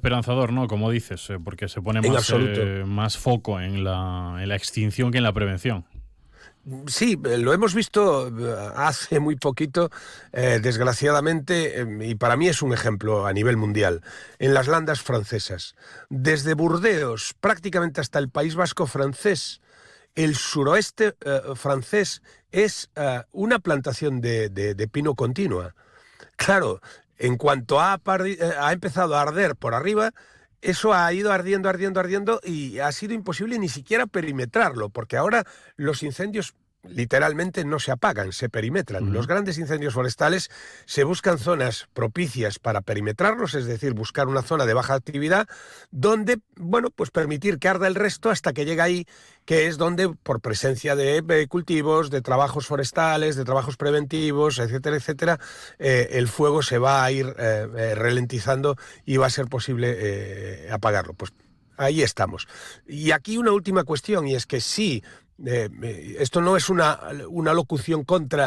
esperanzador, ¿no? Como dices, porque se pone más foco en la extinción que en la prevención. Sí, lo hemos visto hace muy poquito, desgraciadamente, y para mí es un ejemplo a nivel mundial, en las landas francesas. Desde Burdeos prácticamente hasta el País Vasco francés, el suroeste francés es una plantación de pino continua. Claro, en cuanto ha empezado a arder por arriba, eso ha ido ardiendo, ardiendo, ardiendo y ha sido imposible ni siquiera perimetrarlo, porque ahora los incendios literalmente no se apagan, se perimetran. Los grandes incendios forestales se buscan zonas propicias para perimetrarlos, es decir, buscar una zona de baja actividad donde, bueno, pues permitir que arda el resto hasta que llega ahí, que es donde, por presencia de cultivos, de trabajos forestales, de trabajos preventivos, etcétera, etcétera, el fuego se va a ir ralentizando y va a ser posible apagarlo. Pues ahí estamos. Y aquí una última cuestión, y es que sí, esto no es una locución contra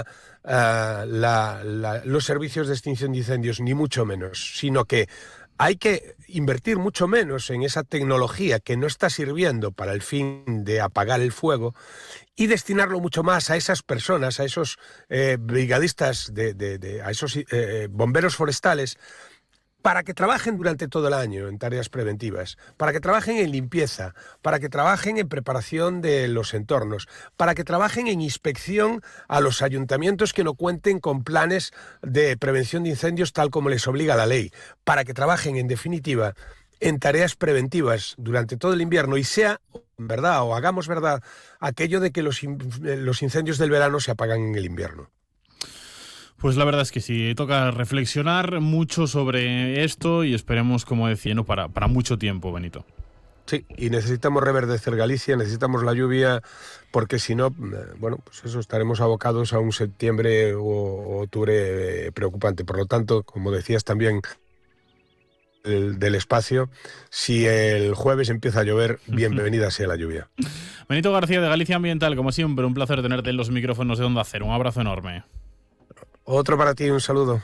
los servicios de extinción de incendios, ni mucho menos, sino que hay que invertir mucho menos en esa tecnología que no está sirviendo para el fin de apagar el fuego y destinarlo mucho más a esas personas, a esos brigadistas, a esos bomberos forestales, para que trabajen durante todo el año en tareas preventivas, para que trabajen en limpieza, para que trabajen en preparación de los entornos, para que trabajen en inspección a los ayuntamientos que no cuenten con planes de prevención de incendios tal como les obliga la ley, para que trabajen, en definitiva, en tareas preventivas durante todo el invierno y sea verdad o hagamos verdad aquello de que los incendios del verano se apagan en el invierno. Pues la verdad es que sí, toca reflexionar mucho sobre esto y esperemos, como decía, ¿no? para mucho tiempo, Benito. Sí, y necesitamos reverdecer Galicia, necesitamos la lluvia, porque si no, bueno, pues eso, estaremos abocados a un septiembre o octubre preocupante. Por lo tanto, como decías también del espacio, si el jueves empieza a llover, bienvenida sea la lluvia. Benito García, de Galicia Ambiental, como siempre, un placer tenerte en los micrófonos de Onda Cero. Un abrazo enorme. Otro para ti, un saludo.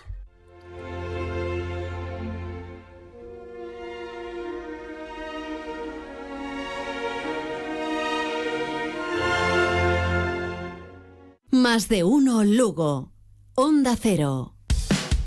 Más de uno Lugo. Onda Cero.